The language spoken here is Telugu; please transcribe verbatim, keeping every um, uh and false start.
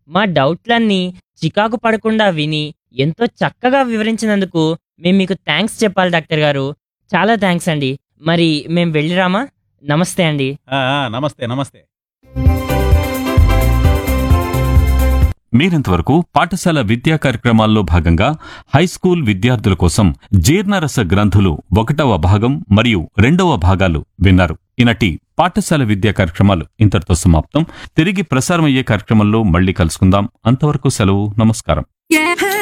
మా డౌట్లన్నీ చికాకు పడకుండా విని ఎంతో చక్కగా వివరించినందుకు మేము మీకు థ్యాంక్స్ చెప్పాలి డాక్టర్ గారు. చాలా థ్యాంక్స్ అండి. మరి మేం వెళ్ళిరామా? నమస్తే అండి. ఆ, ఆ, నమస్తే నమస్తే. మీరింతవరకు పాఠశాల విద్యా కార్యక్రమాల్లో భాగంగా హైస్కూల్ విద్యార్థుల కోసం జీర్ణరస గ్రంథులు ఒకటవ భాగం మరియు రెండవ భాగాలు విన్నారు. ఈనాటి పాఠశాల విద్యా కార్యక్రమాలు ఇంతటితో సమాప్తం. తిరిగి ప్రసారమయ్యే కార్యక్రమంలో మళ్ళీ కలుసుకుందాం. అంతవరకు సెలవు. నమస్కారం.